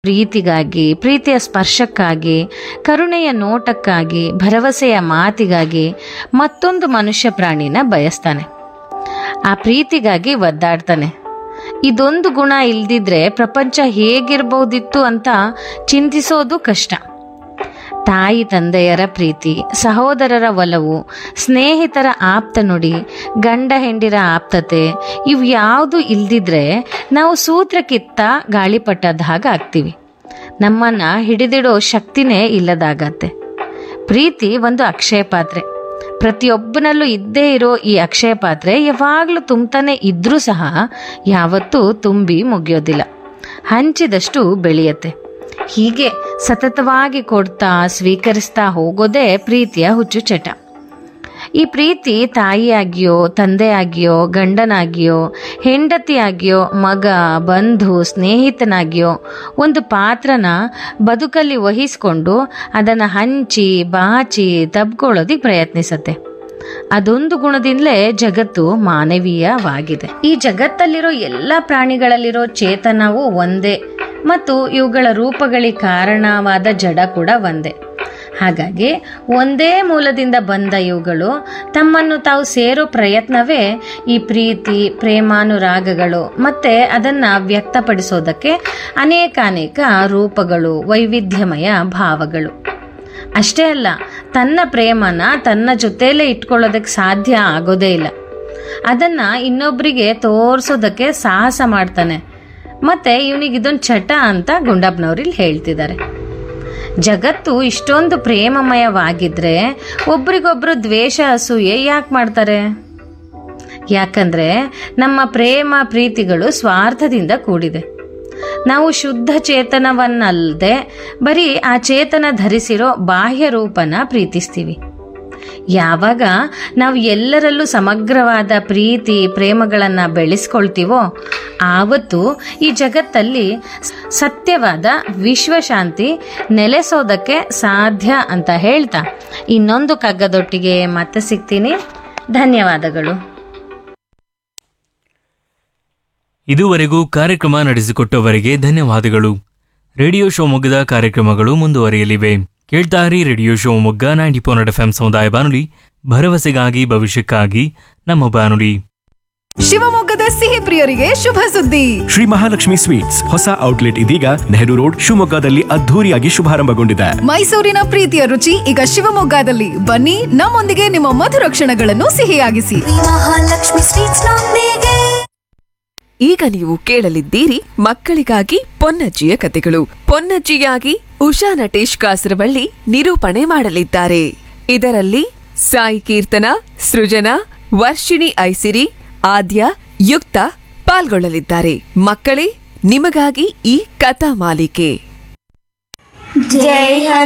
ಪ್ರೀತಿಗಾಗಿ, ಪ್ರೀತಿಯ ಸ್ಪರ್ಶಕ್ಕಾಗಿ, ಕರುಣೆಯ ನೋಟಕ್ಕಾಗಿ, ಭರವಸೆಯ ಮಾತಿಗಾಗಿ ಮತ್ತೊಂದು ಮನುಷ್ಯ ಪ್ರಾಣಿನ ಬಯಸ್ತಾನೆ. ಆ ಪ್ರೀತಿಗಾಗಿ ಒದ್ದಾಡ್ತಾನೆ. ಇದೊಂದು ಗುಣ ಇಲ್ದಿದ್ರೆ ಪ್ರಪಂಚ ಹೇಗಿರ್ಬೋದಿತ್ತು ಅಂತ ಚಿಂತಿಸೋದು ಕಷ್ಟ. ತಾಯಿ ತಂದೆಯರ ಪ್ರೀತಿ, ಸಹೋದರರ ಒಲವು, ಸ್ನೇಹಿತರ ಆಪ್ತ ನುಡಿ, ಗಂಡ ಹೆಂಡಿರ ಆಪ್ತತೆ ಇವು ಯಾವುದು ಇಲ್ದಿದ್ರೆ ನಾವು ಸೂತ್ರಕ್ಕಿತ್ತ ಗಾಳಿಪಟ್ಟದ ಹಾಗೆ ಆಗ್ತೀವಿ. ನಮ್ಮನ್ನ ಹಿಡಿದಿಡೋ ಶಕ್ತಿನೇ ಇಲ್ಲದಾಗತ್ತೆ. ಪ್ರೀತಿ ಒಂದು ಅಕ್ಷಯ ಪಾತ್ರೆ. ಪ್ರತಿಯೊಬ್ಬನಲ್ಲೂ ಇದ್ದೇ ಇರೋ ಈ ಅಕ್ಷಯ ಪಾತ್ರೆ ಯಾವಾಗಲೂ ತುಂಬ್ತಾನೆ ಇದ್ರೂ ಸಹ ಯಾವತ್ತೂ ತುಂಬಿ ಮುಗಿಯೋದಿಲ್ಲ. ಹಂಚಿದಷ್ಟು ಬೆಳೆಯತ್ತೆ. ಹೀಗೆ ಸತತವಾಗಿ ಕೊಡ್ತಾ ಸ್ವೀಕರಿಸ್ತಾ ಹೋಗೋದೇ ಪ್ರೀತಿಯ ಹುಚ್ಚುಚಟ. ಈ ಪ್ರೀತಿ ತಾಯಿಯಾಗಿಯೋ, ತಂದೆಯಾಗಿಯೋ, ಗಂಡನಾಗಿಯೋ, ಹೆಂಡತಿಯಾಗಿಯೋ, ಮಗ, ಬಂಧು, ಸ್ನೇಹಿತನಾಗಿಯೋ ಒಂದು ಪಾತ್ರನ ಬದುಕಲ್ಲಿ ವಹಿಸ್ಕೊಂಡು ಅದನ್ನು ಹಂಚಿ ಬಾಚಿ ತಬ್ಕೊಳ್ಳೋದಿಕ್ಕೆ ಪ್ರಯತ್ನಿಸತ್ತೆ. ಅದೊಂದು ಗುಣದಿಂದಲೇ ಜಗತ್ತು ಮಾನವೀಯವಾಗಿದೆ. ಈ ಜಗತ್ತಲ್ಲಿರೋ ಎಲ್ಲ ಪ್ರಾಣಿಗಳಲ್ಲಿರೋ ಚೇತನವೂ ಒಂದೇ ಮತ್ತು ಇವುಗಳ ರೂಪಗಳಿಗೆ ಕಾರಣವಾದ ಜಡ ಕೂಡ ಒಂದೇ. ಹಾಗಾಗಿ ಒಂದೇ ಮೂಲದಿಂದ ಬಂದ ಇವುಗಳು ತಮ್ಮನ್ನು ತಾವು ಸೇರೋ ಪ್ರಯತ್ನವೇ ಈ ಪ್ರೀತಿ, ಪ್ರೇಮಾನುರಾಗಗಳು ಮತ್ತೆ ಅದನ್ನು ವ್ಯಕ್ತಪಡಿಸೋದಕ್ಕೆ ಅನೇಕ ರೂಪಗಳು, ವೈವಿಧ್ಯಮಯ ಭಾವಗಳು. ಅಷ್ಟೇ ಅಲ್ಲ, ತನ್ನ ಪ್ರೇಮನ ತನ್ನ ಜೊತೆಯಲ್ಲೇ ಇಟ್ಕೊಳ್ಳೋದಕ್ಕೆ ಸಾಧ್ಯ ಆಗೋದೇ ಇಲ್ಲ. ಅದನ್ನು ಇನ್ನೊಬ್ಬರಿಗೆ ತೋರಿಸೋದಕ್ಕೆ ಸಾಹಸ ಮಾಡ್ತಾನೆ. ಮತ್ತೆ ಇವನಿಗೆ ಇದೊಂದು ಚಟ ಅಂತ ಗುಂಡಪ್ಪನವ್ರಿಲ್ಲಿ ಹೇಳ್ತಿದ್ದಾರೆ. ಜಗತ್ತು ಇಷ್ಟೊಂದು ಪ್ರೇಮಮಯವಾಗಿದ್ರೆ ಒಬ್ರಿಗೊಬ್ರು ದ್ವೇಷ, ಅಸೂಯೆ ಯಾಕೆ ಮಾಡ್ತಾರೆ? ಯಾಕಂದ್ರೆ ನಮ್ಮ ಪ್ರೇಮ ಪ್ರೀತಿಗಳು ಸ್ವಾರ್ಥದಿಂದ ಕೂಡಿದೆ. ನಾವು ಶುದ್ಧ ಚೇತನವನ್ನಲ್ಲದೆ ಬರೀ ಆ ಚೇತನ ಧರಿಸಿರೋ ಬಾಹ್ಯ ರೂಪನ ಪ್ರೀತಿಸ್ತೀವಿ. ಯಾವಾಗ ನಾವು ಎಲ್ಲರಲ್ಲೂ ಸಮಗ್ರವಾದ ಪ್ರೀತಿ ಪ್ರೇಮಗಳನ್ನು ಬೆಳೆಸ್ಕೊಳ್ತೀವೋ ಆವತ್ತು ಈ ಜಗತ್ತಲ್ಲಿ ಸತ್ಯವಾದ ವಿಶ್ವಶಾಂತಿ ನೆಲೆಸೋದಕ್ಕೆ ಸಾಧ್ಯ ಅಂತ ಹೇಳ್ತಾ ಇನ್ನೊಂದು ಕಗ್ಗದೊಟ್ಟಿಗೆ ಮತ್ತೆ ಸಿಗ್ತೀನಿ. ಧನ್ಯವಾದಗಳು. ಇದುವರೆಗೂ ಕಾರ್ಯಕ್ರಮ ನಡೆಸಿಕೊಟ್ಟವರಿಗೆ ಧನ್ಯವಾದಗಳು. ರೇಡಿಯೋ ಶಿವಮೊಗ್ಗದ ಕಾರ್ಯಕ್ರಮಗಳು ಮುಂದುವರಿಯಲಿವೆ. ಕೇಳ್ತಾರಿ ರೇಡಿಯೋ ಶಿವಮೊಗ್ಗ 90.4 FM ಸಮುದಾಯ ಬಾನುಲಿ, ಭರವಸೆಗಾಗಿ ಭವಿಷ್ಯಕ್ಕಾಗಿ ನಮ್ಮ ಬಾನುಲಿ. ಶಿವಮೊಗ್ಗದ ಸಿಹಿ ಪ್ರಿಯರಿಗೆ ಶುಭ ಸುದ್ದಿ. ಶ್ರೀ ಮಹಾಲಕ್ಷ್ಮಿ ಸ್ವೀಟ್ಸ್ ಹೊಸ ಔಟ್ಲೆಟ್ ಇದೀಗ ನೆಹರು ರೋಡ್ ಶಿವಮೊಗ್ಗದಲ್ಲಿ ಅದ್ಧೂರಿಯಾಗಿ ಶುಭಾರಂಭಗೊಂಡಿದೆ. ಮೈಸೂರಿನ ಪ್ರೀತಿಯ ರುಚಿ ಈಗ ಶಿವಮೊಗ್ಗದಲ್ಲಿ. ಬನ್ನಿ, ನಮ್ಮೊಂದಿಗೆ ನಿಮ್ಮ ಮಧುರ ಕ್ಷಣಗಳನ್ನು ಸಿಹಿಯಾಗಿಸಿ. ಮಹಾಲಕ್ಷ್ಮಿ ಸ್ವೀಟ್ಸ್ ನೊಂದಿಗೆ. ಈಗ ನೀವು ಕೇಳಲಿದ್ದೀರಿ ಮಕ್ಕಳಿಗಾಗಿ ಪೊನ್ನಜ್ಜಿಯ ಕಥೆಗಳು. ಪೊನ್ನಜ್ಜಿಯಾಗಿ ಉಷಾ ನಟೇಶ್ ಕಾಸರವಳ್ಳಿ ನಿರೂಪಣೆ ಮಾಡಲಿದ್ದಾರೆ. ಇದರಲ್ಲಿ ಸಾಯಿ ಕೀರ್ತನ, ಸೃಜನಾ, ವರ್ಷಿಣಿ ಐಸಿರಿ, ಆದ್ಯ, ಯುಕ್ತ ಪಾಲ್ಗೊಳ್ಳಲಿದ್ದಾರೆ. ಮಕ್ಕಳೇ, ನಿಮಗಾಗಿ ಈ ಕಥಾ ಮಾಲಿಕೆ. ಜೈ